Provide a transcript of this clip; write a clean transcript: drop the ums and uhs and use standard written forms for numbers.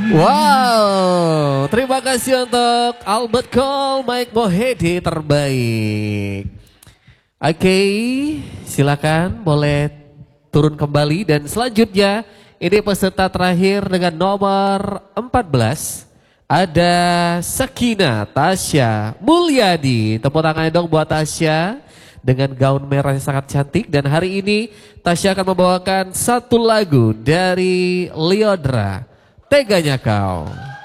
Wow, terima kasih untuk Albert Cole, Mike Mohede terbaik. Oke, silakan boleh turun kembali dan selanjutnya ini peserta terakhir dengan nomor 14 ada Sakina Tasya Mulyadi. Tepuk tangan dong buat Tasya dengan gaun merah yang sangat cantik dan hari ini Tasya akan membawakan satu lagu dari Lyodra. Teganya Kau.